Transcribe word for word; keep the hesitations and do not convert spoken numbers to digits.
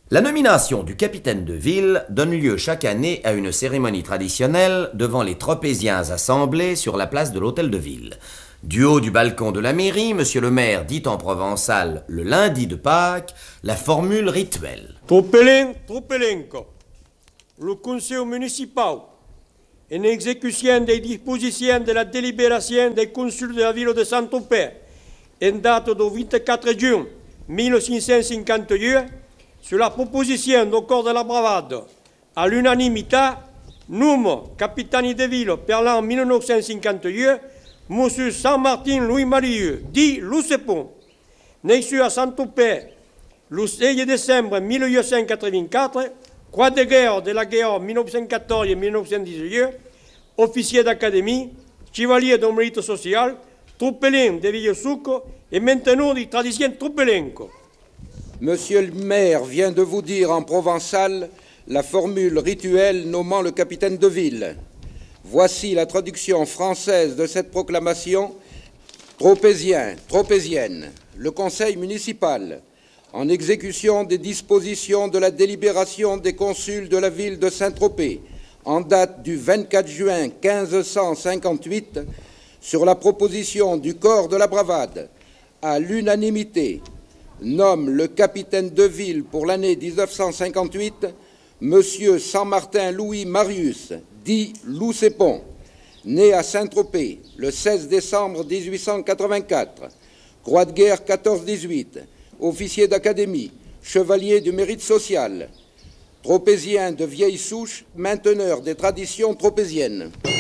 La nomination du capitaine de ville donne lieu chaque année à une cérémonie traditionnelle devant les tropéziens assemblés sur la place de l'hôtel de ville. Du haut du balcon de la mairie, monsieur le maire dit en provençal le lundi de Pâques la formule rituelle. Tropelin, tropelenco. Le conseil municipal, en exécution des dispositions de la délibération des consuls de la ville de Saint-Tropez, en date du vingt-quatre juin mille cinq cent cinquante-deux, sur la proposition du corps de la bravade, à l'unanimité, nomme capitaine de ville per l'an mille neuf cent cinquante-deux, M. Saint-Martin Louis-Marieux, dit Loucepon, né à Saint-Tropez le seize décembre mille huit cent quatre-vingt-quatre, croix de guerre de la guerre mille neuf cent quatorze mille neuf cent dix-huit, officier d'académie, chevalier de mérite social, tropelin de Villesouco et maintenant de tradition tropelenco. Monsieur le maire vient de vous dire en provençal la formule rituelle nommant le capitaine de ville. Voici la traduction française de cette proclamation. Tropézien, tropézienne, le conseil municipal, en exécution des dispositions de la délibération des consuls de la ville de Saint-Tropez, en date du vingt-quatre juin quinze cent cinquante-huit, sur la proposition du corps de la bravade, à l'unanimité, nomme le capitaine de ville pour l'année mille neuf cent cinquante-huit, Monsieur Saint-Martin Louis Marius, dit Loucepon, né à Saint-Tropez le seize décembre mille huit cent quatre-vingt-quatre, croix de guerre quatorze dix-huit, officier d'académie, chevalier du mérite social, tropézien de vieille souche, mainteneur des traditions tropéziennes.